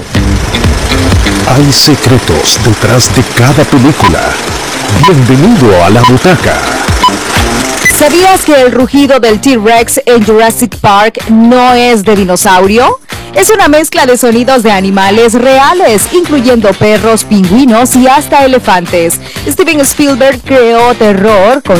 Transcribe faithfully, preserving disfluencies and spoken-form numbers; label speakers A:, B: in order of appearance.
A: Hay secretos detrás de cada película. Bienvenido a la butaca.
B: ¿Sabías que el rugido del T-Rex en Jurassic Park no es de dinosaurio? Es una mezcla de sonidos de animales reales, incluyendo perros, pingüinos y hasta elefantes. Steven Spielberg creó terror con